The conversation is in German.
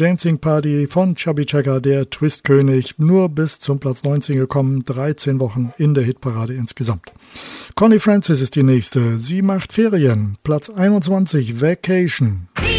Dancing Party von Chubby Checker, der Twist-König, nur bis zum Platz 19 gekommen, 13 Wochen in der Hitparade insgesamt. Connie Francis ist die nächste, sie macht Ferien, Platz 21, Vacation.